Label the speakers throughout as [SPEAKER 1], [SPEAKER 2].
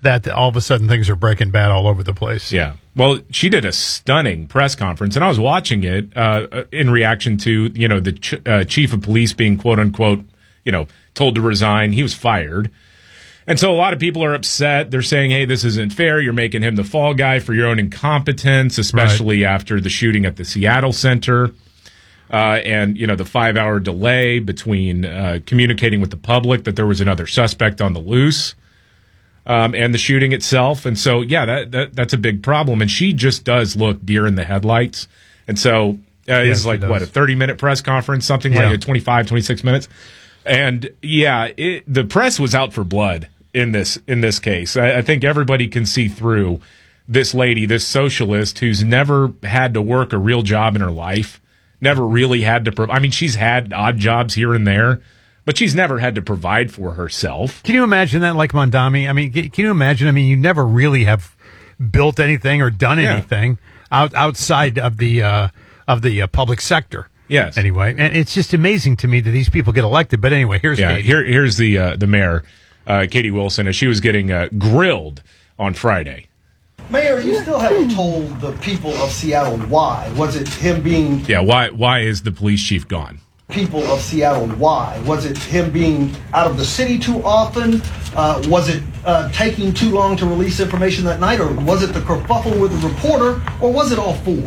[SPEAKER 1] that all of a sudden things are breaking bad all over the place.
[SPEAKER 2] Yeah. Well, she did a stunning press conference, and I was watching it in reaction to, the chief of police being, quote unquote, told to resign. He was fired. And so a lot of people are upset. They're saying, hey, this isn't fair. You're making him the fall guy for your own incompetence, especially after the shooting at the Seattle Center. And, the 5-hour delay between communicating with the public that there was another suspect on the loose and the shooting itself. And so, yeah, that's a big problem. And she just does look deer in the headlights. And so it's like, a 30-minute press conference, something like 25, 26 minutes. And, yeah, the press was out for blood in this case. I think everybody can see through this lady, this socialist who's never had to work a real job in her life. Never really had to she's had odd jobs here and there, but she's never had to provide for herself.
[SPEAKER 1] Can you imagine that, like Mondami? Can you imagine? You never really have built anything or done anything outside of the public sector.
[SPEAKER 2] Yes.
[SPEAKER 1] Anyway, and it's just amazing to me that these people get elected. But anyway, here's Katie.
[SPEAKER 2] Here's the mayor, Katie Wilson, as she was getting grilled on Friday.
[SPEAKER 3] Mayor, you still haven't told the people of Seattle why. Was it him being...
[SPEAKER 2] Yeah, why is the police chief gone?
[SPEAKER 3] People of Seattle why. Was it him being out of the city too often? Was it taking too long to release information that night? Or was it the kerfuffle with the reporter? Or was it all four?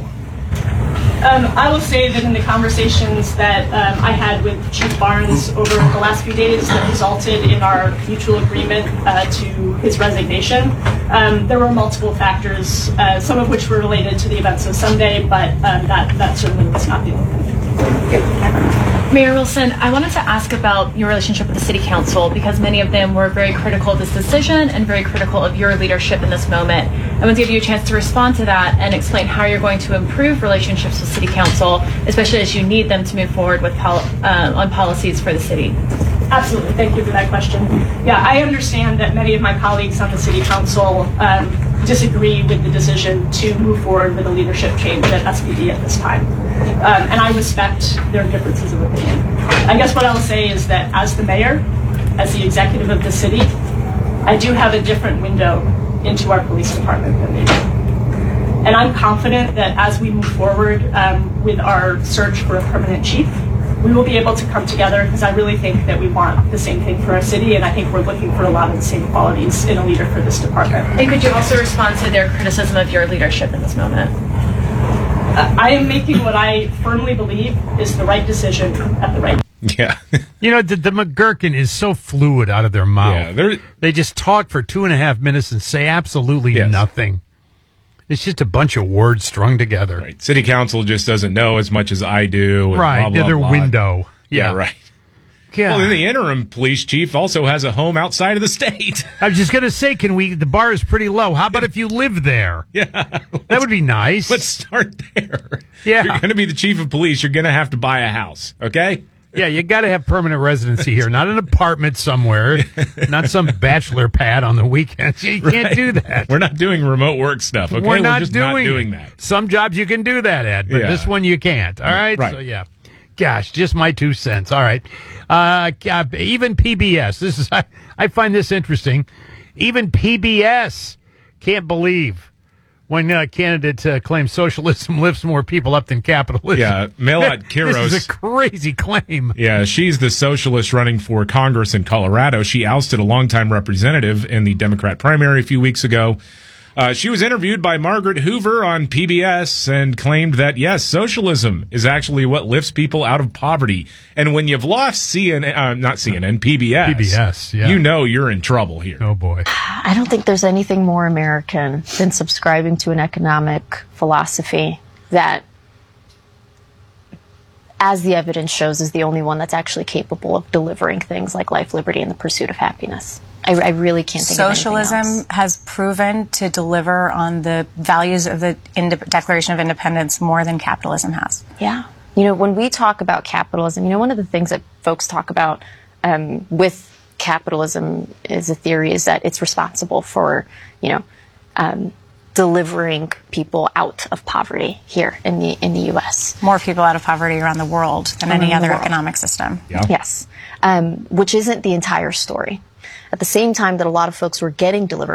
[SPEAKER 4] I will say that in the conversations that I had with Chief Barnes over the last few days that resulted in our mutual agreement to his resignation, there were multiple factors, some of which were related to the events of Sunday, but that certainly was not the only thing.
[SPEAKER 5] Mayor Wilson, I wanted to ask about your relationship with the City Council because many of them were very critical of this decision and very critical of your leadership in this moment. I want to give you a chance to respond to that and explain how you're going to improve relationships with City Council, especially as you need them to move forward with on policies for the city.
[SPEAKER 4] Absolutely. Thank you for that question. Yeah, I understand that many of my colleagues on the City Council disagree with the decision to move forward with a leadership change at SBD at this time. And I respect their differences of opinion. I guess what I'll say is that as the mayor, as the executive of the city, I do have a different window into our police department than they do. And I'm confident that as we move forward with our search for a permanent chief, we will be able to come together because I really think that we want the same thing for our city, and I think we're looking for a lot of the same qualities in a leader for this department.
[SPEAKER 5] And could you also respond to their criticism of your leadership in this moment?
[SPEAKER 4] I am making what I firmly believe is the right decision at the right time.
[SPEAKER 2] Yeah.
[SPEAKER 1] The McGurkin is so fluid out of their mouth.
[SPEAKER 2] Yeah,
[SPEAKER 1] they just talk for 2.5 minutes and say absolutely nothing. It's just a bunch of words strung together.
[SPEAKER 2] Right. City Council just doesn't know as much as I do. And
[SPEAKER 1] right.
[SPEAKER 2] Blah, blah,
[SPEAKER 1] Their
[SPEAKER 2] blah.
[SPEAKER 1] window.
[SPEAKER 2] Yeah, right.
[SPEAKER 1] Yeah.
[SPEAKER 2] Well, then the interim police chief also has a home outside of the state.
[SPEAKER 1] I was just going to say, the bar is pretty low. How about if you live there?
[SPEAKER 2] Yeah.
[SPEAKER 1] That would be nice.
[SPEAKER 2] Let's start there.
[SPEAKER 1] Yeah.
[SPEAKER 2] If you're going to be the chief of police, you're going to have to buy a house, okay?
[SPEAKER 1] Yeah, you got to have permanent residency here, not an apartment somewhere, not some bachelor pad on the weekends. You can't do that.
[SPEAKER 2] We're not doing remote work stuff, okay?
[SPEAKER 1] We're
[SPEAKER 2] just not doing that.
[SPEAKER 1] Some jobs you can do that at, but this one you can't. All right?
[SPEAKER 2] Right.
[SPEAKER 1] So, yeah. Gosh, just my 2 cents. All right. Even PBS. I find this interesting. Even PBS can't believe when candidates claim socialism lifts more people up than capitalism.
[SPEAKER 2] Yeah, Melat Kiros.
[SPEAKER 1] This is a crazy claim.
[SPEAKER 2] Yeah, she's the socialist running for Congress in Colorado. She ousted a longtime representative in the Democrat primary a few weeks ago. She was interviewed by Margaret Hoover on PBS and claimed that, yes, socialism is actually what lifts people out of poverty. And when you've lost PBS,
[SPEAKER 1] yeah.
[SPEAKER 2] You know you're in trouble here.
[SPEAKER 1] Oh, boy.
[SPEAKER 6] I don't think there's anything more American than subscribing to an economic philosophy that, as the evidence shows, is the only one that's actually capable of delivering things like life, liberty, and the pursuit of happiness. I really can't think of anything else.
[SPEAKER 7] Socialism has proven to deliver on the values of the Declaration of Independence more than capitalism has.
[SPEAKER 6] Yeah. When we talk about capitalism, one of the things that folks talk about with capitalism as a theory is that it's responsible for, delivering people out of poverty here in the U.S.
[SPEAKER 7] More people out of poverty around the world than any other economic system.
[SPEAKER 2] Yeah.
[SPEAKER 6] Yes. Which isn't the entire story. At the same time that a lot of folks were getting delivered